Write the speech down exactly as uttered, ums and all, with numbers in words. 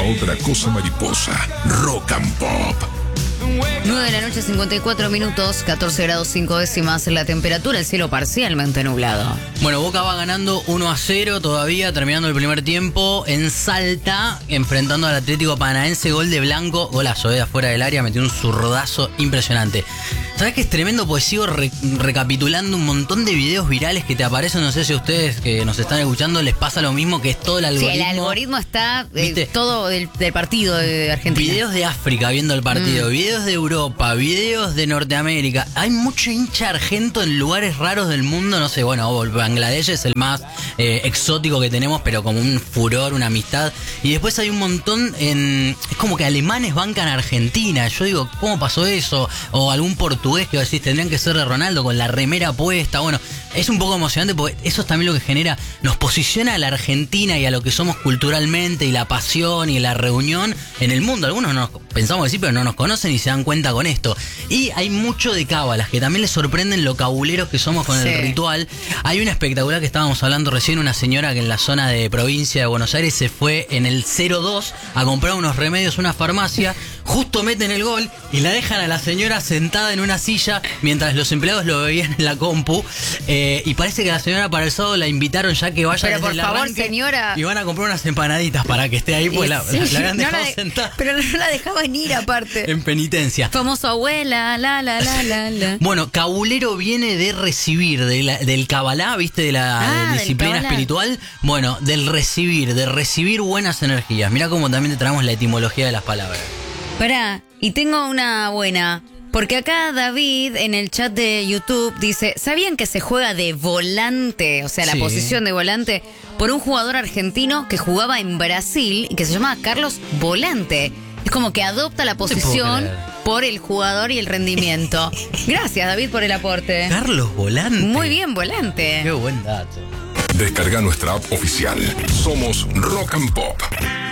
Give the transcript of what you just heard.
otra cosa mariposa. Rock and Pop. nueve de la noche, cincuenta y cuatro minutos, catorce grados cinco décimas la temperatura, el cielo parcialmente nublado. Bueno, Boca va ganando uno a cero todavía, terminando el primer tiempo en Salta, enfrentando al Atlético Paranaense, gol de Blanco, golazo de afuera del área, metió un zurdazo impresionante. ¿Sabés qué es tremendo? Pues sigo re- recapitulando un montón de videos virales que te aparecen, no sé si a ustedes que nos están escuchando les pasa lo mismo, que es todo el algoritmo. Sí, el algoritmo está ¿Viste? eh, todo del, del partido de Argentina. Videos de África viendo el partido, Mm. videos de Europa, videos de Norteamérica. Hay mucho hincha argento en lugares raros del mundo, no sé, bueno, Bangladesh es el más eh, exótico que tenemos, pero como un furor, una amistad. Y después hay un montón en... Es como que alemanes bancan a Argentina. Yo digo, ¿cómo pasó eso? O algún portugués que decís, tendrían que ser de Ronaldo con la remera puesta. Bueno, es un poco emocionante porque eso es también lo que genera, nos posiciona a la Argentina y a lo que somos culturalmente y la pasión y la reunión en el mundo. Algunos no nos pensamos decir, pero no nos conocen y se dan cuenta con esto. Y hay mucho de cábalas que también les sorprenden lo cabuleros que somos con Sí. el ritual. Hay una espectacular que estábamos hablando recién, una señora que en la zona de provincia de Buenos Aires se fue en el cero dos a comprar unos remedios a una farmacia, justo meten el gol y la dejan a la señora sentada en una silla mientras los empleados lo veían en la compu. Eh, y parece que la señora para el sábado la invitaron ya que vaya Pero desde por el favor, arranque señora. y van a comprar unas empanaditas para que esté ahí, pues la, Sí, la- la habían no dejado la de- sentada Pero no la dejaban ir aparte. en penitencia. Famoso abuela, la, la, la, la, la. Bueno, cabulero viene de recibir, de la- del cabalá, ¿viste? De la Ah, de del disciplina Kabbalah. espiritual. Bueno, del recibir, de recibir buenas energías. Mirá cómo también te traemos la etimología de las palabras. Pará, y tengo una buena. Porque acá David en el chat de YouTube dice, ¿sabían que se juega de volante? O sea, la Sí. posición de volante por un jugador argentino que jugaba en Brasil y que se llama Carlos Volante. Es como que adopta la puedo posición creer. por el jugador y el rendimiento. Gracias, David, por el aporte. Carlos Volante. Muy bien, Volante. Qué buen dato. Descarga nuestra app oficial. Somos Rock and Pop.